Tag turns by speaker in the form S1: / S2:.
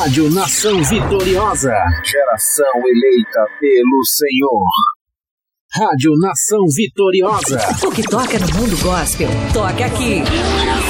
S1: Rádio Nação Vitoriosa. Geração eleita pelo Senhor. Rádio Nação Vitoriosa.
S2: O que toca no mundo gospel, toca aqui.